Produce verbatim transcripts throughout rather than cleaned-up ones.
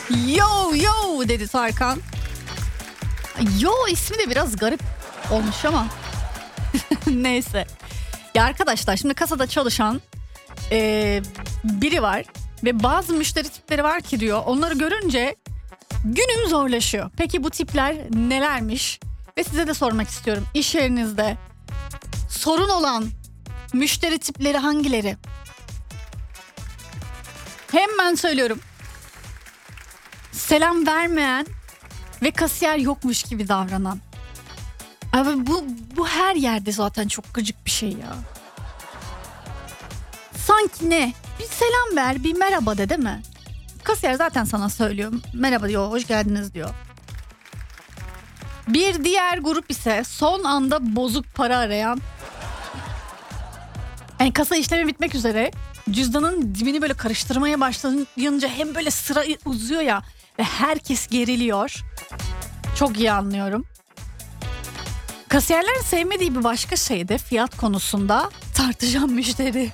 Yo yo dedi Tarkan. Yo ismi de biraz garip olmuş ama. Neyse. Ya arkadaşlar şimdi kasada çalışan e, biri var. Ve bazı müşteri tipleri var ki diyor. Onları görünce günüm zorlaşıyor. Peki bu tipler nelermiş? Ve size de sormak istiyorum. İş yerinizde sorun olan müşteri tipleri hangileri? Hemen söylüyorum. Selam vermeyen ve kasiyer yokmuş gibi davranan. Abi bu, bu her yerde zaten çok gıcık bir şey ya. Sanki ne? Bir selam ver, bir merhaba de değil mi? Kasiyer zaten sana söylüyor. Merhaba diyor, hoş geldiniz diyor. Bir diğer grup ise son anda bozuk para arayan. Yani kasa işlemi bitmek üzere. Cüzdanın dibini böyle karıştırmaya başlayınca hem böyle sıra uzuyor ya. Ve herkes geriliyor. Çok iyi anlıyorum. Kasiyerlerin sevmediği bir başka şey de fiyat konusunda tartışan müşteri.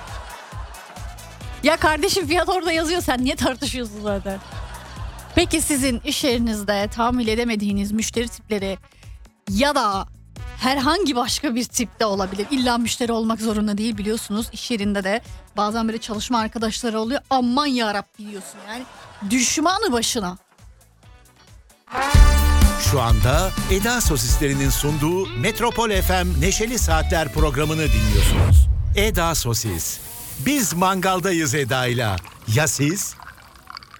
Ya kardeşim fiyat orada yazıyor, sen niye tartışıyorsun zaten? Peki sizin iş yerinizde tahammül edemediğiniz müşteri tipleri ya da herhangi başka bir tipte olabilir. İlla müşteri olmak zorunda değil, biliyorsunuz. İş yerinde de bazen böyle çalışma arkadaşları oluyor. Aman yarabbi diyorsun yani. Düşmanı başına. Şu anda Eda Sosislerinin sunduğu Metropol F M Neşeli Saatler programını dinliyorsunuz. Eda Sosis. Biz mangaldayız Eda'yla. Ya siz?